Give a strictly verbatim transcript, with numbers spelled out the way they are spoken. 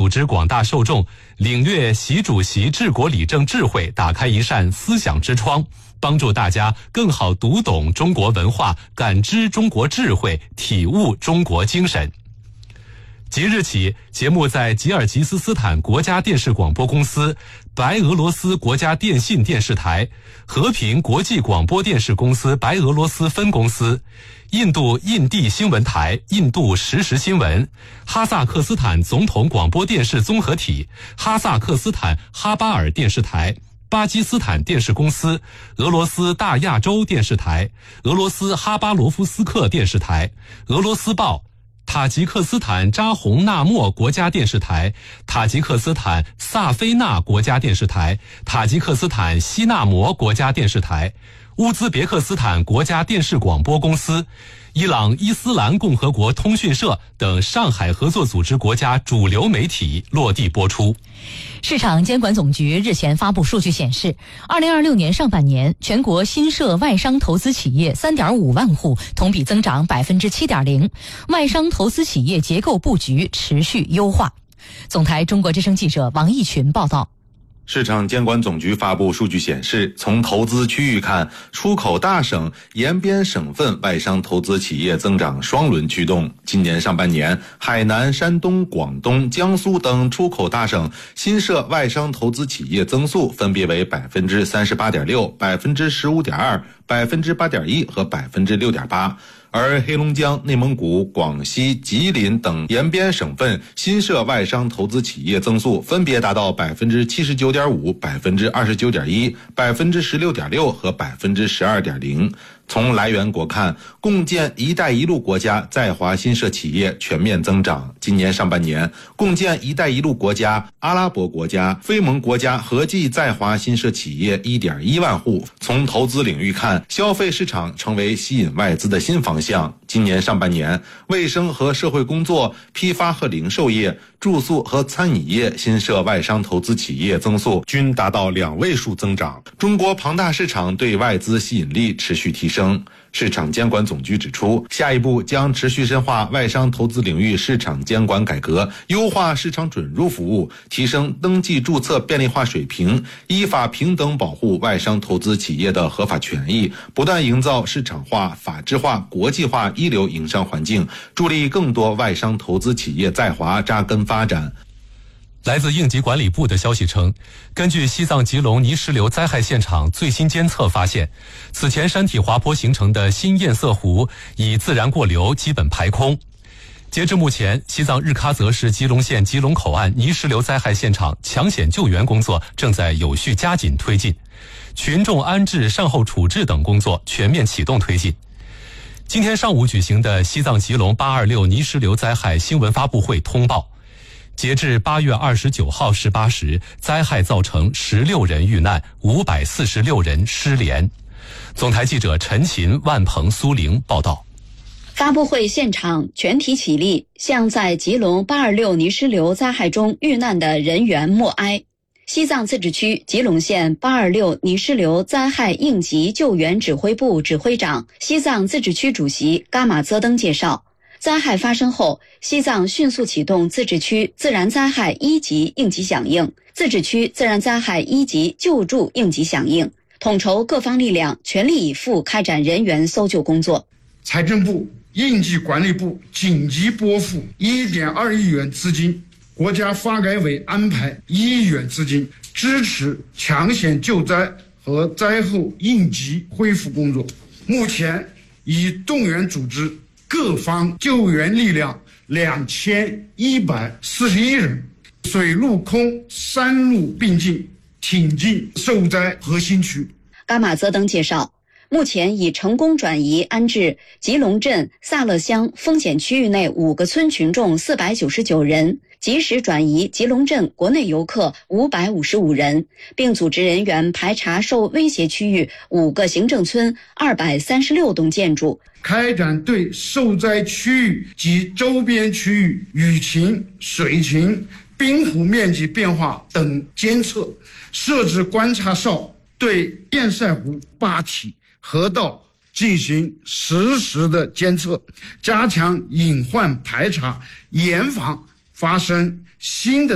组织广大受众，领略习主席治国理政智慧，打开一扇思想之窗，帮助大家更好读懂中国文化，感知中国智慧，体悟中国精神。即日起，节目在吉尔吉斯斯坦国家电视广播公司、白俄罗斯国家电信电视台、和平国际广播电视公司白俄罗斯分公司、印度印地新闻台、印度实时新闻、哈萨克斯坦总统广播电视综合体、哈萨克斯坦哈巴尔电视台、巴基斯坦电视公司、俄罗斯大亚洲电视台、俄罗斯哈巴罗夫斯克电视台、俄罗斯报、塔吉克斯坦扎洪纳莫国家电视台、塔吉克斯坦萨菲纳国家电视台、塔吉克斯坦西纳摩国家电视台、乌兹别克斯坦国家电视广播公司、伊朗伊斯兰共和国通讯社等上海合作组织国家主流媒体落地播出。 市场监管总局日前发布数据显示，二零二六年上半年全国新设外商投资企业 三点五万户，同比增长 百分之七点零， 外商投资企业结构布局持续优化。总台中国之声记者王义群报道。 市场监管总局发布数据显示，从投资区域看，出口大省、沿边省份外商投资企业增长双轮驱动。今年上半年，海南、山东、广东、江苏等出口大省新设外商投资企业增速分别为 百分之三十八点六、百分之十五点二、百分之八点一和 百分之六点八。而黑龙江、内蒙古、广西、吉林等沿边省份新设外商投资企业增速分别达到 百分之七十九点五、百分之二十九点一、百分之十六点六和 百分之十二点零。从来源国看，共建“一带一路”国家在华新设企业全面增长。今年上半年，共建“一带一路”国家、阿拉伯国家、非盟国家合计在华新设企业 一点一万户。从投资领域看，消费市场成为吸引外资的新方向。今年上半年，卫生和社会工作、批发和零售业、住宿和餐饮业新设外商投资企业增速均达到两位数增长。中国庞大市场对外资吸引力持续提升。市场监管总局指出，下一步将持续深化外商投资领域市场监管改革，优化市场准入服务，提升登记注册便利化水平，依法平等保护外商投资企业的合法权益，不断营造市场化、法治化、国际化一流营商环境，助力更多外商投资企业在华扎根发展。 来自应急管理部的消息称，根据西藏吉隆泥石流灾害现场最新监测发现，此前山体滑坡形成的新堰塞湖已自然过流，基本排空。截至目前，西藏日喀则市吉隆县吉隆口岸泥石流灾害现场抢险救援工作正在有序加紧推进，群众安置、善后处置等工作全面启动推进。今天上午举行的西藏吉隆八二六泥石流灾害新闻发布会通报，截至八月二十九号十八时，灾害造成十六人遇难，五百四十六人失联。总台记者陈琴、万鹏、苏玲报道。 发布会现场全体起立，向在吉隆八二六泥石流灾害中遇难的人员默哀。西藏自治区吉隆县八二六泥石流灾害应急救援指挥部指挥长、西藏自治区主席噶玛泽登介绍，灾害发生后，西藏迅速启动自治区自然灾害一级应急响应、自治区自然灾害一级救助应急响应，统筹各方力量，全力以赴开展人员搜救工作。 财政部、应急管理部紧急拨付 一点二亿元资金，国家发改委安排一亿元资金，支持抢险救灾和灾后应急恢复工作。目前已动员组织各方救援力量两千一百四十一人，水陆空三路并进，挺进受灾核心区。 噶玛泽登介绍，目前已成功转移安置吉隆镇萨勒乡风险区域内五个村群众四百九十九人，及时转移吉隆镇国内游客五百五十五人，并组织人员排查受威胁区域五个行政村二百三十六栋建筑， 开展对受灾区域及周边区域雨情、水情、冰湖面积变化等监测，设置观察哨，对堰塞湖、坝体、河道进行实时的监测，加强隐患排查，严防发生新的